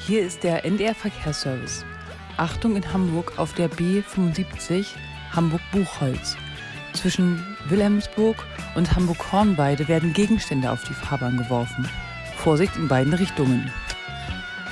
Hier ist der NDR-Verkehrsservice. Achtung in Hamburg auf der B75 Hamburg-Buchholz. Zwischen Wilhelmsburg und Hamburg-Hornweide werden Gegenstände auf die Fahrbahn geworfen. Vorsicht in beiden Richtungen.